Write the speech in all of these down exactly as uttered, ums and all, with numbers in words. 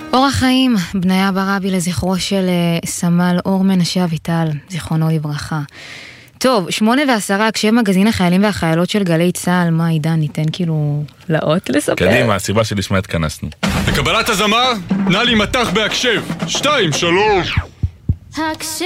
אורח חיים, בניה ברבי לזכרו של סמל אור מנשה אביטל, זיכרונו לברכה. טוב, שמונה ועשרה, כשם מגזין החיילים והחיילות של גלי צהל, מה עידן, ניתן כאילו לאות לספר? קדימה, הסיבה שלשמה התכנסנו. לקבלת הזמר, נא לי מתח בהקשב. שתיים, שלוש. הקשב.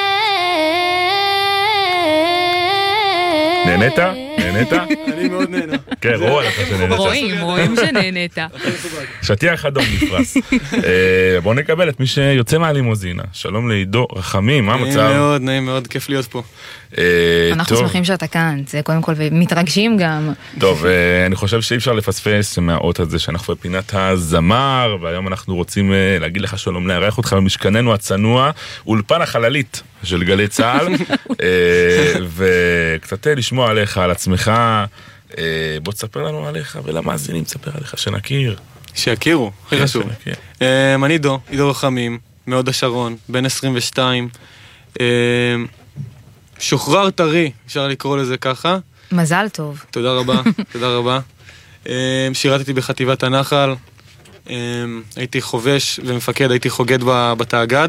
נהנית? נהנית? אני מאוד נהנה. כן, רואה לך שנהנית. רואים, רואים שנהנית. שטיח אדום נפרס. בואו נקבל את מי שיוצא מהלימוזינה. שלום לעידו רחמים, מה המצב? נעים מאוד, נעים מאוד, כיף להיות פה. אנחנו שמחים שאתה כאן, זה קודם כל, ומתרגשים גם. טוב, אני חושב שאי אפשר לפספס מהאות הזה שאנחנו בפינת הזמר, והיום אנחנו רוצים להגיד לך שלום, לארח אותך במשכננו הצנוע, אולפן החללית של גלי צהל, וקצת לשמוע עליך, על עצמך. בוא תספר לנו עליך, ולמאזינים תספר עליך, שנכיר. שיכירו, הכי חשוב. אני עידו, עידו רחמים, מהוד השרון, בן עשרים ושתיים, שוחרר טרי, אפשר לקרוא לזה ככה. מזל טוב. תודה רבה, תודה רבה. שירתתי בחטיבת הנחל, הייתי חובש ומפקד, הייתי חוגד בתאגד,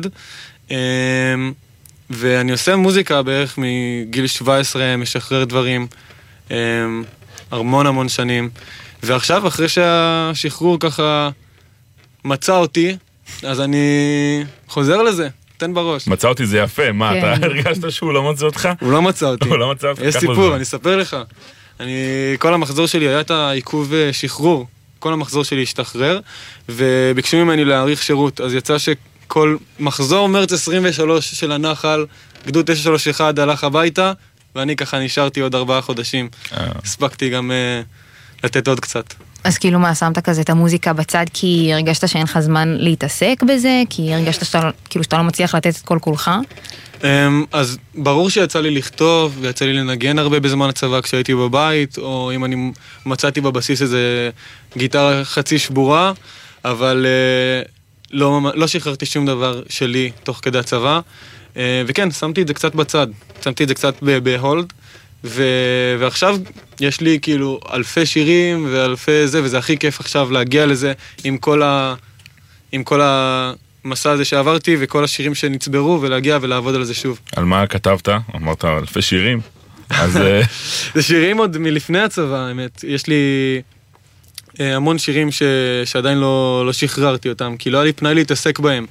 ואני עושה מוזיקה בערך מגיל שבע עשרה, משחרר דברים, המון המון שנים, ועכשיו אחרי שהשחרור ככה מצא אותי, אז אני חוזר לזה. תן בראש. מצא אותי זה יפה, מה, אתה הרגשת שהוא לא מצא אותך? הוא לא מצא אותי. הוא לא מצא אותך. יש סיפור, אני אספר לך. כל המחזור שלי היה את העיכוב שחרור. כל המחזור שלי השתחרר, וביקשו ממני להאריך שירות. אז יצא שכל מחזור מרץ עשרים ושלוש של הנחל, גדוד תשע שלוש אחת הלך הביתה, ואני ככה נשארתי עוד ארבעה חודשים. הספקתי גם לתת עוד קצת. אז כאילו מה, שמת כזה את המוזיקה בצד כי הרגשת שאין לך זמן להתעסק בזה? כי הרגשת שאתה, כאילו שאתה לא מצליח לתת את כל כולך? אז ברור שיצא לי לכתוב, ויצא לי לנגן הרבה בזמן הצבא כשהייתי בבית, או אם אני מצאתי בבסיס איזה גיטרה חצי שבורה, אבל לא, לא שחררתי שום דבר שלי תוך כדי הצבא, וכן, שמתי את זה קצת בצד, שמתי את זה קצת בהולד, ו- ועכשיו יש לי כאילו אלפי שירים ואלפי זה, וזה הכי כיף עכשיו להגיע לזה עם כל ה... עם כל המסע הזה שעברתי וכל השירים שנצברו, ולהגיע ולעבוד על זה שוב. על מה כתבת? אמרת אלפי שירים? אז... זה שירים עוד מלפני הצבא, האמת. יש לי המון שירים ש... שעדיין לא, לא שחררתי אותם, כי לא היה לי פנאי להתעסק בהם.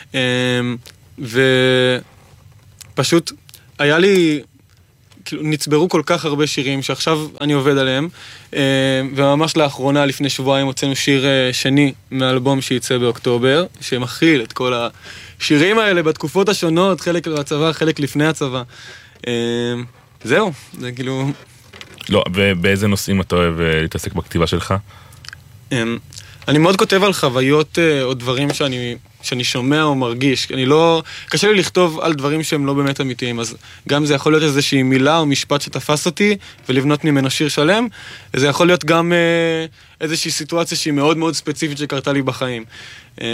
ופשוט היה לי... כאילו, נצברו כל כך הרבה שירים שעכשיו אני עובד עליהם, וממש לאחרונה, לפני שבועיים, הוצאנו שיר שני מאלבום שייצא באוקטובר, שמכיל את כל השירים האלה בתקופות השונות, חלק לצבא, חלק לפני הצבא. זהו, זה כאילו... לא, ובאיזה נושאים אתה אוהב להתעסק בכתיבה שלך? אני מאוד כותב על חוויות או דברים שאני... שאני שומע או מרגיש, אני לא... קשה לי לכתוב על דברים שהם לא באמת אמיתיים, אז גם זה יכול להיות איזושהי מילה או משפט שתפס אותי, ולבנות ממנו שיר שלם, וזה יכול להיות גם אה, איזושהי סיטואציה שהיא מאוד מאוד ספציפית שקרתה לי בחיים. אה,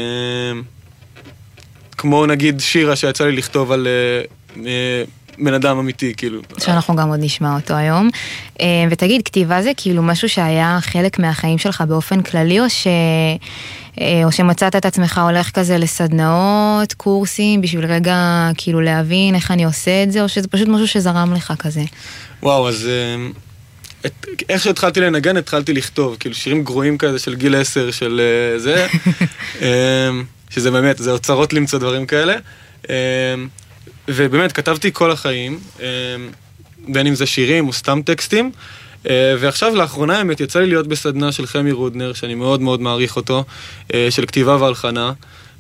כמו נגיד שירה שיצא לי לכתוב על אה, אה, בן אדם אמיתי, כאילו. שאנחנו גם עוד נשמע אותו היום. אה, ותגיד, כתיבה זה כאילו משהו שהיה חלק מהחיים שלך באופן כללי, או ש... או שמצאת את עצמך הולך כזה לסדנאות, קורסים, בשביל רגע כאילו להבין איך אני עושה את זה, או שזה פשוט משהו שזרם לך כזה? וואו, אז את, איך שהתחלתי לנגן, התחלתי לכתוב, כאילו שירים גרועים כזה של גיל עשר, של זה, שזה באמת, זה אוצרות למצוא דברים כאלה, ובאמת כתבתי כל החיים, בין אם זה שירים או סתם טקסטים, ועכשיו לאחרונה האמת יצא לי להיות בסדנה של חמי רודנר, שאני מאוד מאוד מעריך אותו, של כתיבה והלחנה,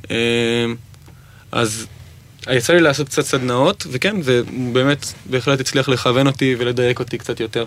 אז יצא לי לעשות קצת סדנאות, וכן, ובאמת בהחלט הצליח לכוון אותי ולדייק אותי קצת יותר.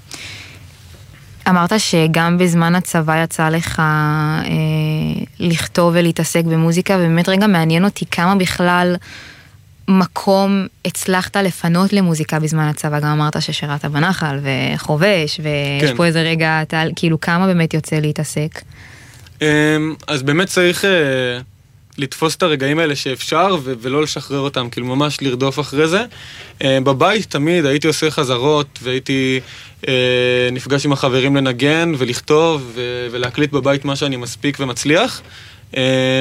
אמרת שגם בזמן הצבא יצא לך אה, לכתוב ולהתעסק במוזיקה, ובאמת רגע מעניין אותי כמה בכלל מקום הצלחת לפנות למוזיקה בזמן הצבא. גם אמרת ששירת בנחל וחובש, ויש כן. פה איזה רגע, אתה, כאילו כמה באמת יוצא להתעסק? אז באמת צריך אה, לתפוס את הרגעים האלה שאפשר, ו- ולא לשחרר אותם, כאילו ממש לרדוף אחרי זה. אה, בבית תמיד הייתי עושה חזרות, והייתי אה, נפגש עם החברים לנגן ולכתוב, ו- ולהקליט בבית מה שאני מספיק ומצליח. אה,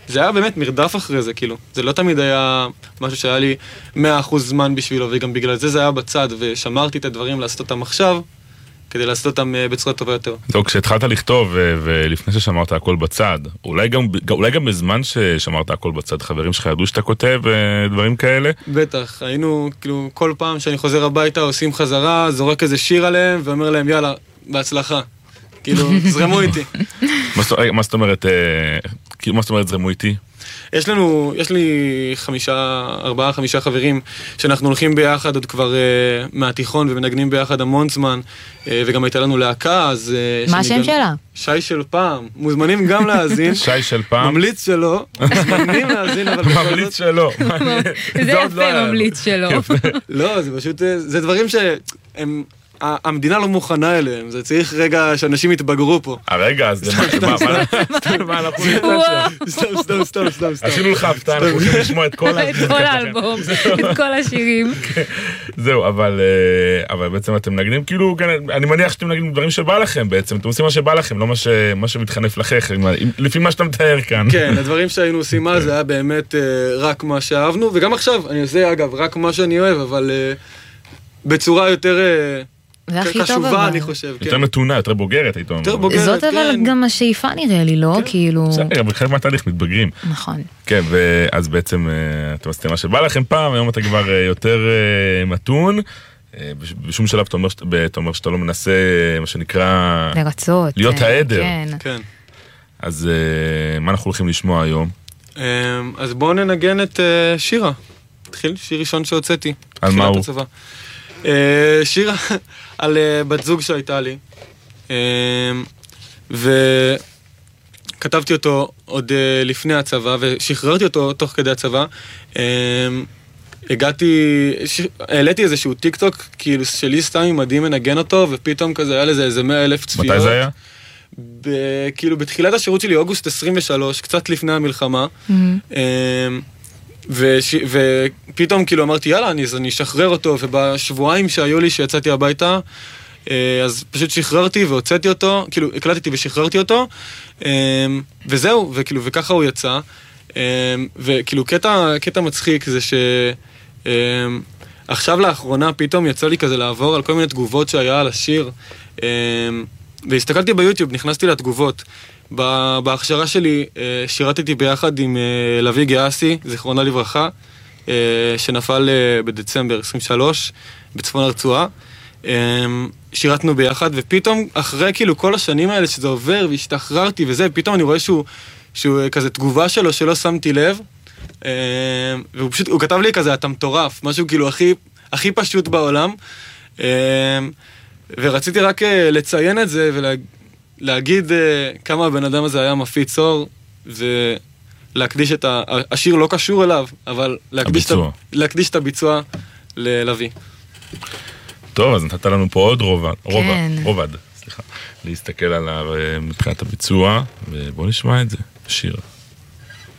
זה היה באמת מרדף אחרי זה, כאילו. זה לא תמיד היה משהו שהיה לי מאה אחוז זמן בשבילו, וגם בגלל זה זה היה בצד, ושמרתי את הדברים לעשות אותם עכשיו, כדי לעשות אותם בצורה טובה יותר. זהו, כשהתחלת לכתוב, ולפני ששמרת הכל בצד, אולי גם, אולי גם בזמן ששמרת הכל בצד, חברים שלך ידעו שאתה כותב דברים כאלה? בטח, היינו, כאילו, כל פעם שאני חוזר הביתה, עושים חזרה, זורק איזה שיר עליהם, ואומר להם, יאללה, בהצלחה. כאילו, זרמו איתי. מה זאת אומרת, מה זאת אומרת זרמו איתי? יש לנו, יש לי חמישה, ארבעה, חמישה חברים שאנחנו הולכים ביחד עוד כבר uh, מהתיכון ומנגנים ביחד המון זמן, uh, וגם הייתה לנו להקה, אז... Uh, מה השם שלה? שי של פעם. מוזמנים גם להאזין. שי של פעם? ממליץ שלו. מוזמנים להאזין, אבל... ממליץ שלו. זה יפה, ממליץ שלו. לא, זה פשוט, זה דברים שהם... המדינה לא מוכנה אליהם, זה צריך רגע שאנשים יתבגרו פה. הרגע, אז מה אנחנו ניתן שם? סתם, סתם, סתם, סתם. עשינו לך הפתעה, אנחנו רוצים לשמוע את כל האלבום, את כל השירים. זהו, אבל בעצם אתם נגנים, כאילו, אני מניח שאתם נגנים דברים שבא לכם בעצם, אתם עושים מה שבא לכם, לא מה שמתחנף לכך, לפי מה שאתה מתאר כאן. כן, הדברים שהיינו עושים אז, זה היה באמת רק מה שאהבנו, וגם עכשיו, אני עושה אגב, רק מה שאני אוהב, אבל בצורה יותר... קשובה, אני חושב, כן. יותר מתונה, יותר בוגרת, הייתו. יותר בוגרת, כן. זאת אבל גם השאיפה נראה לי, לא? כאילו... בסדר, בחלק מהתהליך מתבגרים. נכון. כן, ואז בעצם אתם עשיתם מה שבא לכם פעם, היום אתה כבר יותר מתון. בשום שלב אתה אומר שאתה לא מנסה, מה שנקרא... לרצות. להיות העדר. כן. אז מה אנחנו הולכים לשמוע היום? אז בואו ננגן את שירה. התחיל, שיר ראשון שהוצאתי. על מה הוא? שיר על בת זוג שהייתה לי, וכתבתי אותו עוד לפני הצבא, ושחררתי אותו תוך כדי הצבא. הגעתי, העליתי איזשהו טיק טוק, כאילו שלי סתם עם מדהים מנגן אותו, ופתאום כזה היה לזה איזה מאה אלף צפיות. מתי זה היה? כאילו בתחילת השירות שלי, אוגוסט עשרים ושלוש, קצת לפני המלחמה. וש... ופתאום כאילו אמרתי יאללה אני, אני אשחרר אותו, ובשבועיים שהיו לי שיצאתי הביתה אז פשוט שחררתי והוצאתי אותו, כאילו הקלטתי ושחררתי אותו וזהו, וכאילו וככה הוא יצא. וכאילו קטע, קטע מצחיק זה שעכשיו לאחרונה פתאום יצא לי כזה לעבור על כל מיני תגובות שהיה על השיר, והסתכלתי ביוטיוב, נכנסתי לתגובות. בהכשרה שלי שירתתי ביחד עם לוי גאסי, זיכרונה לברכה, שנפל בדצמבר עשרים ושלוש בצפון הרצועה. שירתנו ביחד, ופתאום אחרי כאילו כל השנים האלה שזה עובר והשתחררתי וזה, פתאום אני רואה שהוא, שהוא כזה תגובה שלו שלא שמתי לב, והוא פשוט, הוא כתב לי כזה, אתה מטורף, משהו כאילו הכי, הכי פשוט בעולם, ורציתי רק לציין את זה ולהגיד כמה הבן אדם הזה היה מפיץ אור, ולהקדיש את ה... השיר לא קשור אליו, אבל להקדיש, את, להקדיש את הביצוע ללוי. טוב, אז נתת לנו פה עוד רובד, רובד, רובד, סליחה, להסתכל עליו מבחינת הביצוע, ובואו נשמע את זה, שיר.